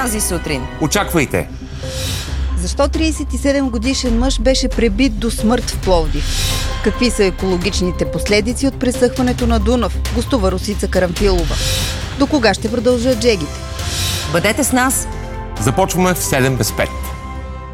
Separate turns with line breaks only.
тази сутрин.
Очаквайте!
Защо 37 годишен мъж беше пребит до смърт в Пловдив? Какви са екологичните последици от пресъхването на Дунав? Гостува Росица Карамфилова. До кога ще продължат джегите?
Бъдете с нас!
Започваме в 7 без 5.